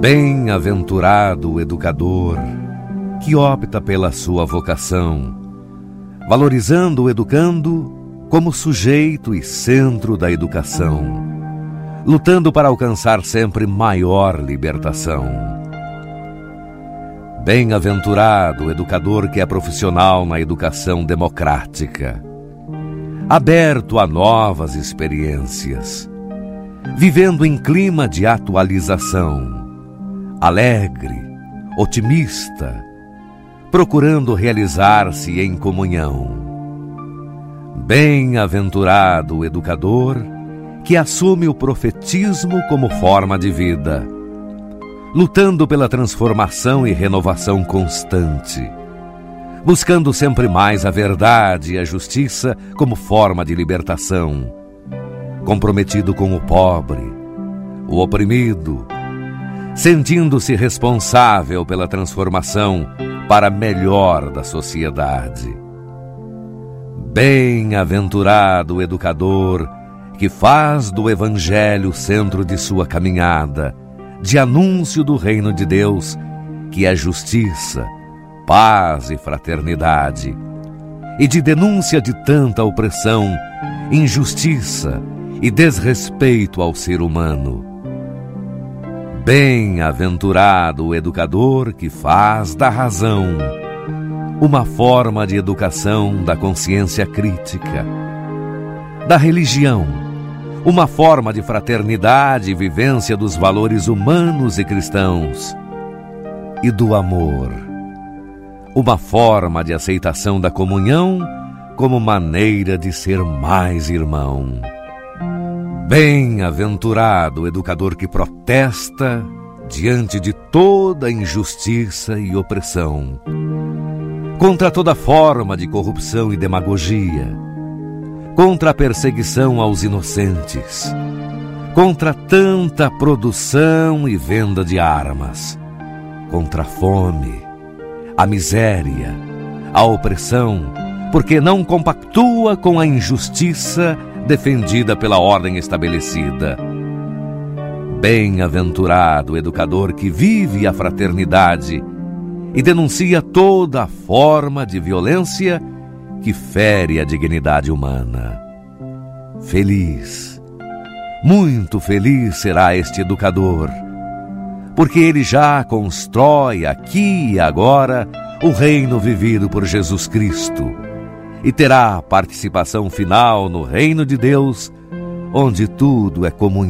Bem-aventurado o educador que opta pela sua vocação, valorizando o educando como sujeito e centro da educação, lutando para alcançar sempre maior libertação. Bem-aventurado o educador que é profissional na educação democrática, aberto a novas experiências, vivendo em clima de atualização, alegre, otimista, procurando realizar-se em comunhão. Bem-aventurado o educador que assume o profetismo como forma de vida, lutando pela transformação e renovação constante, buscando sempre mais a verdade e a justiça como forma de libertação, comprometido com o pobre, o oprimido, sentindo-se responsável pela transformação para melhor da sociedade. Bem-aventurado o educador que faz do Evangelho o centro de sua caminhada, de anúncio do reino de Deus, que é justiça, paz e fraternidade, e de denúncia de tanta opressão, injustiça e desrespeito ao ser humano. Bem-aventurado o educador que faz da razão uma forma de educação da consciência crítica, da religião uma forma de fraternidade e vivência dos valores humanos e cristãos, e do amor uma forma de aceitação da comunhão como maneira de ser mais irmão. Bem-aventurado o educador que protesta diante de toda injustiça e opressão, contra toda forma de corrupção e demagogia, contra a perseguição aos inocentes, contra tanta produção e venda de armas, contra a fome, a miséria, a opressão, porque não compactua com a injustiça defendida pela ordem estabelecida. Bem-aventurado o educador que vive a fraternidade e denuncia toda forma de violência que fere a dignidade humana. Feliz, muito feliz será este educador, porque ele já constrói aqui e agora o reino vivido por Jesus Cristo, e terá participação final no reino de Deus, onde tudo é comunhão.